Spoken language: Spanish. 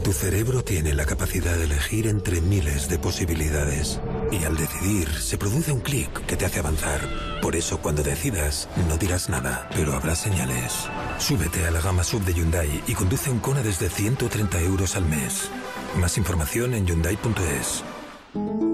Tu cerebro tiene la capacidad de elegir entre miles de posibilidades. Y al decidir, se produce un clic que te hace avanzar. Por eso, cuando decidas, no dirás nada, pero habrá señales. Súbete a la gama SUV de Hyundai y conduce un Kona desde 130 € al mes. Más información en Hyundai.es.